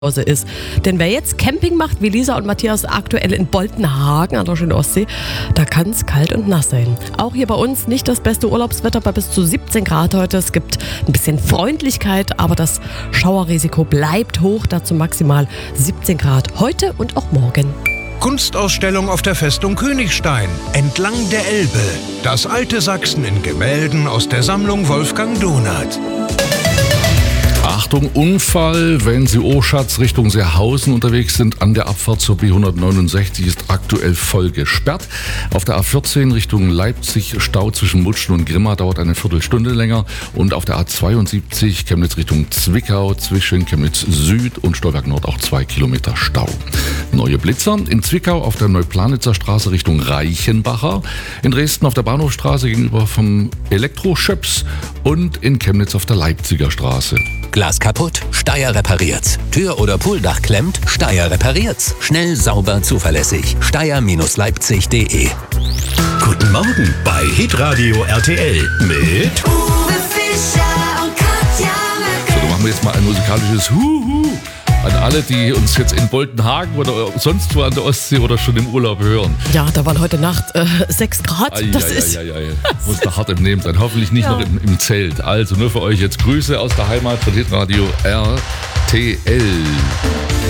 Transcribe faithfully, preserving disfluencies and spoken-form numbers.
Hause ist. Denn wer jetzt Camping macht, wie Lisa und Matthias aktuell in Boltenhagen an der schönen Ostsee, da kann es kalt und nass sein. Auch hier bei uns nicht das beste Urlaubswetter bei bis zu siebzehn Grad heute. Es gibt ein bisschen Freundlichkeit, aber das Schauerrisiko bleibt hoch. Dazu maximal siebzehn Grad heute und auch morgen. Kunstausstellung auf der Festung Königstein, entlang der Elbe. Das alte Sachsen in Gemälden aus der Sammlung Wolfgang Donath. Achtung, Unfall, wenn Sie Oschatz Richtung Seerhausen unterwegs sind. An der Abfahrt zur B hundertneunundsechzig ist aktuell voll gesperrt. Auf der A vierzehn Richtung Leipzig Stau zwischen Mutschen und Grimma dauert eine Viertelstunde länger. Und auf der A zweiundsiebzig Chemnitz Richtung Zwickau zwischen Chemnitz Süd und Stolberg Nord auch zwei Kilometer Stau. Neue Blitzer in Zwickau auf der Neuplanitzer Straße Richtung Reichenbacher. In Dresden auf der Bahnhofstraße gegenüber vom Elektroschöps und in Chemnitz auf der Leipziger Straße. Glas kaputt? Steyr repariert's. Tür oder Pooldach klemmt? Steyr repariert's. Schnell, sauber, zuverlässig. Steyr Leipzig punkt de. Guten Morgen bei Hitradio R T L mit Uwe Fischer und Katja So, dann machen wir jetzt mal ein musikalisches Huhu an alle, die uns jetzt in Boltenhagen oder sonst wo an der Ostsee oder schon im Urlaub hören. Ja, da waren heute Nacht äh, sechs Grad. Ei, das ei, ist ei, ei, ei. Muss da hart im Nehmen sein. Hoffentlich nicht Ja. noch im, im Zelt. Also nur für euch jetzt Grüße aus der Heimat von Hitradio R T L.